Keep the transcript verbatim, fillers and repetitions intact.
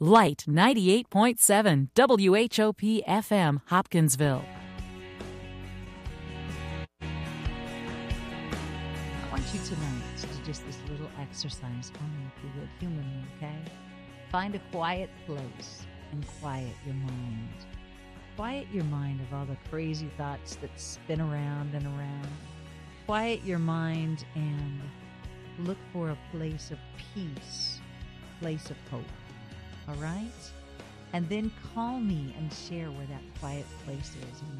Light ninety-eight point seven W H O P F M, Hopkinsville. I want you tonight to do just this little exercise for me, if you would, humor me, okay? Find a quiet place and quiet your mind. Quiet your mind of all the crazy thoughts that spin around and around. Quiet your mind and look for a place of peace, place of hope, all right? And then call me and share where that quiet place is in